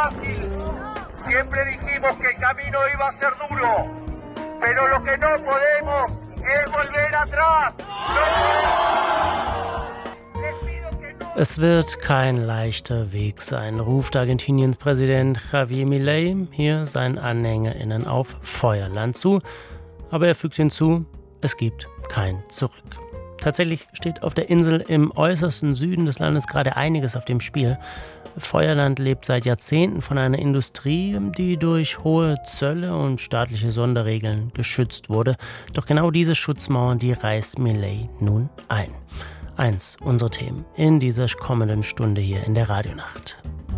fácil. Siempre dijimos que el camino iba a ser duro, pero lo que no podemos es volver atrás. Es wird kein leichter Weg sein, ruft Argentiniens Präsident Javier Milei hier seinen AnhängerInnen auf Feuerland zu. Aber er fügt hinzu, es gibt kein Zurück. Tatsächlich steht auf der Insel im äußersten Süden des Landes gerade einiges auf dem Spiel. Feuerland lebt seit Jahrzehnten von einer Industrie, die durch hohe Zölle und staatliche Sonderregeln geschützt wurde. Doch genau diese Schutzmauern, die reißt Milei nun ein. Eins unserer Themen in dieser kommenden Stunde hier in der Radionacht.